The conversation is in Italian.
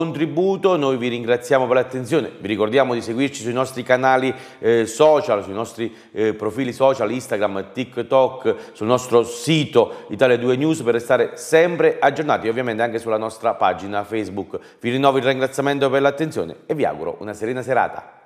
contributo. Noi vi ringraziamo per l'attenzione, vi ricordiamo di seguirci sui nostri canali social, sui nostri profili social, Instagram, TikTok, sul nostro sito Italia 2 News per restare sempre aggiornati, ovviamente anche sulla nostra pagina Facebook. Vi rinnovo il ringraziamento per l'attenzione e vi auguro una serena serata.